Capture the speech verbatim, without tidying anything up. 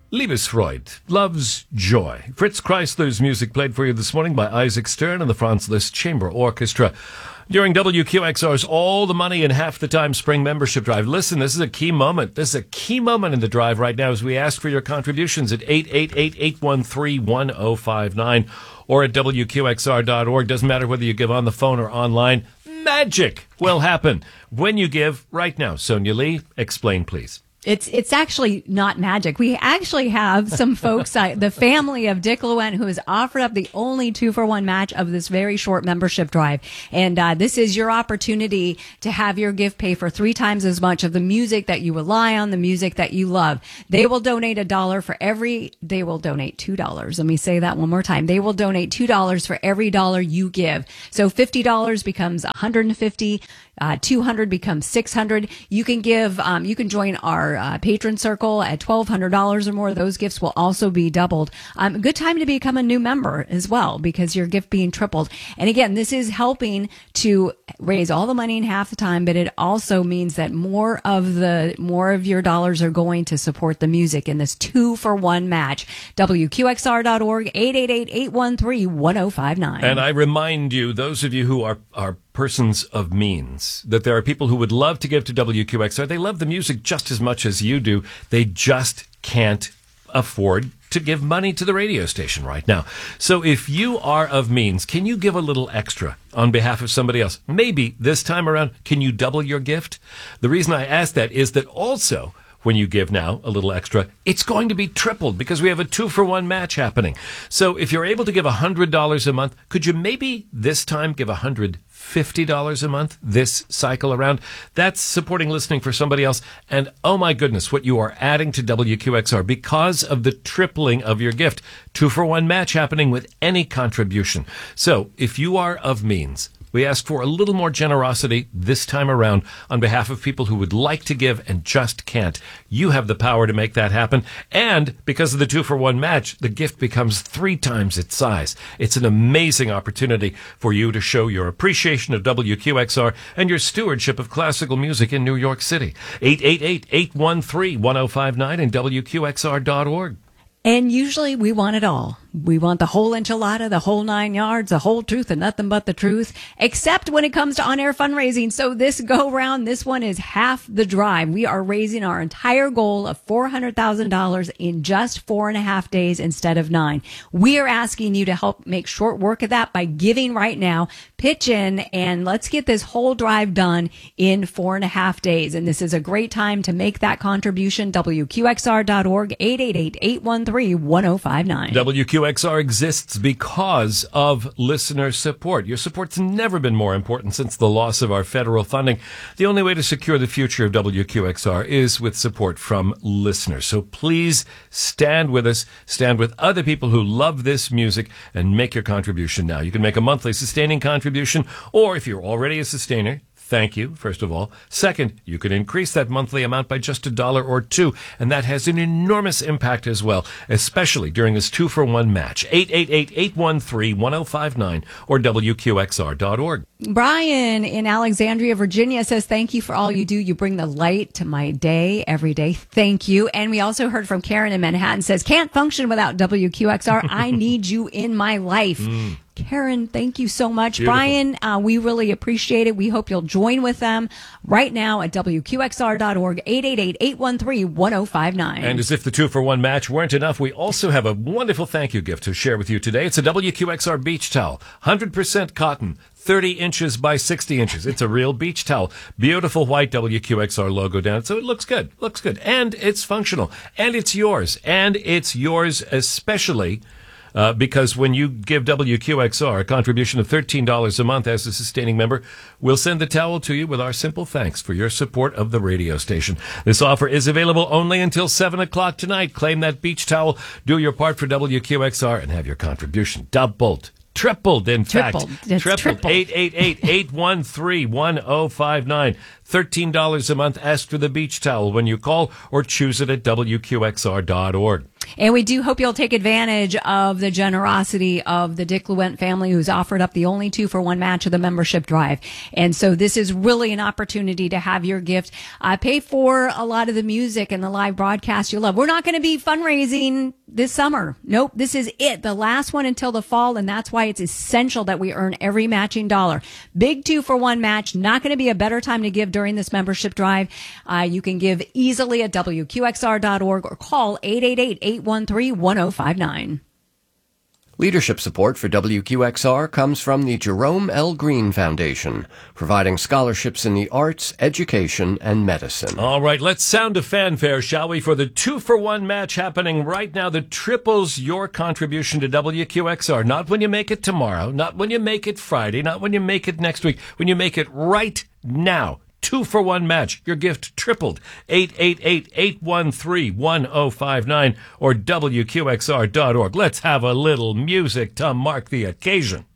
Liebesfreude, Love's Joy. Fritz Kreisler's music played for you this morning by Isaac Stern and the Franz Liszt Chamber Orchestra. During W Q X R's All the Money in Half the Time Spring Membership Drive. Listen, this is a key moment. This is a key moment in the drive right now as we ask for your contributions at eight eight eight, eight one three, one oh five nine or at W Q X R dot org. Doesn't matter whether you give on the phone or online. Magic will happen when you give right now. Sonia Lee, explain, please. It's it's actually not magic. We actually have some folks, uh, the family of Dick Lewin, who has offered up the only two-for-one match of this very short membership drive. And uh, this is your opportunity to have your gift pay for three times as much of the music that you rely on, the music that you love. They will donate a dollar for every, they will donate two dollars. Let me say that one more time. They will donate two dollars for every dollar you give. So fifty dollars becomes one hundred fifty dollars. Uh, two hundred becomes six hundred. You can give, um, you can join our uh, patron circle at twelve hundred dollars or more. Those gifts will also be doubled. Um, good time to become a new member as well because your gift being tripled. And again, this is helping to raise all the money in half the time, but it also means that more of the, more of your dollars are going to support the music in this two for one match. W Q X R dot org, eight eight eight, eight one three, one oh five nine. And I remind you, those of you who are, are persons of means, that there are people who would love to give to W Q X R. They love the music just as much as you do. They just can't afford to give money to the radio station right now. So if you are of means, can you give a little extra on behalf of somebody else? Maybe this time around, can you double your gift? The reason I ask that is that also, when you give now a little extra, it's going to be tripled because we have a two-for-one match happening. So if you're able to give one hundred dollars a month, could you maybe this time give one hundred fifty dollars a month this cycle around? That's supporting listening for somebody else. And oh my goodness, what you are adding to W Q X R because of the tripling of your gift. Two-for-one match happening with any contribution. So if you are of means, we ask for a little more generosity this time around on behalf of people who would like to give and just can't. You have the power to make that happen. And because of the two-for-one match, the gift becomes three times its size. It's an amazing opportunity for you to show your appreciation of W Q X R and your stewardship of classical music in New York City. eight eight eight, eight one three, one oh five nine and W Q X R dot org. And usually we want it all. We want the whole enchilada, the whole nine yards, the whole truth and nothing but the truth, except when it comes to on-air fundraising. So this go round, this one is half the drive. We are raising our entire goal of four hundred thousand dollars in just four and a half days instead of nine. We are asking you to help make short work of that by giving right now. Pitch in and let's get this whole drive done in four and a half days. And this is a great time to make that contribution. W Q X R dot org, eight eight eight, eight one three, one oh five nine. W Q X R exists because of listener support. Your support's never been more important since the loss of our federal funding. The only way to secure the future of W Q X R is with support from listeners. So please stand with us, stand with other people who love this music, and make your contribution now. You can make a monthly sustaining contribution, or if you're already a sustainer, thank you, first of all. Second, you can increase that monthly amount by just a dollar or two, and that has an enormous impact as well, especially during this two-for-one match. eight eight eight, eight one three, one oh five nine or W Q X R dot org. Brian in Alexandria, Virginia says, thank you for all you do. You bring the light to my day every day. Thank you. And we also heard from Karen in Manhattan says, can't function without W Q X R. I need you in my life. Mm. Karen, thank you so much. Beautiful. Brian, uh, we really appreciate it. We hope you'll join with them right now at W Q X R dot org, eight eight eight, eight one three, one oh five nine. And as if the two-for-one match weren't enough, we also have a wonderful thank you gift to share with you today. It's a W Q X R beach towel, one hundred percent cotton, thirty inches by sixty inches. It's a real beach towel. Beautiful white W Q X R logo down it. So it looks good. Looks good. And it's functional. And it's yours. And it's yours especially Uh, because when you give W Q X R a contribution of thirteen dollars a month as a sustaining member, we'll send the towel to you with our simple thanks for your support of the radio station. This offer is available only until seven o'clock tonight. Claim that beach towel, do your part for W Q X R, and have your contribution doubled. Tripled, in tripled. fact. It's tripled. tripled. eight eight eight, eight one three, one oh five nine. thirteen dollars a month. Ask for the beach towel when you call or choose it at W Q X R dot org. And we do hope you'll take advantage of the generosity of the Dick Luent family, who's offered up the only two for one match of the membership drive. And so this is really an opportunity to have your gift uh, pay for a lot of the music and the live broadcast you love. We're not going to be fundraising this summer. Nope. This is it. The last one until the fall. And that's why it's essential that we earn every matching dollar. Big two for one match. Not going to be a better time to give during this membership drive. Uh, you can give easily at W Q X R dot org or call eight eight eight, eight one three, one oh five nine. Leadership support for W Q X R comes from the Jerome L. Green Foundation, providing scholarships in the arts, education, and medicine. All right, let's sound a fanfare, shall we, for the two-for-one match happening right now that triples your contribution to W Q X R. Not when you make it tomorrow, not when you make it Friday, not when you make it next week, when you make it right now. Two for one match. Your gift tripled. eight eight eight, eight one three, one oh five nine or W Q X R dot org. Let's have a little music to mark the occasion.